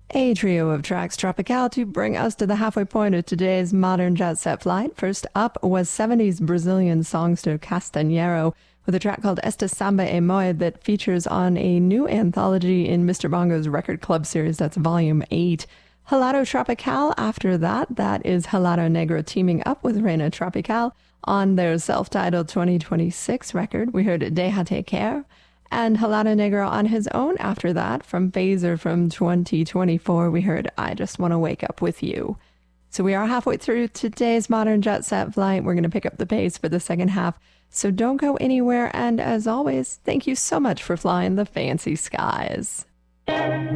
A trio of tracks Tropical to bring us to the halfway point of today's modern jet set flight. First up was 70s Brazilian songster Castanheiro with a track called Esta Samba e Moi that features on a new anthology in Mr. Bongo's Record Club series. That's volume 8. Halado Tropical after that is Halado Negro teaming up with Reina Tropical on their self-titled 2026 record. We heard Deja Te Care. And Halado Negro on his own after that, from Phaser from 2024, we heard I Just Want to Wake Up With You. So we are halfway through today's Modern Jet Set flight. We're going to pick up the pace for the second half. So don't go anywhere. And as always, thank you so much for flying the fancy skies.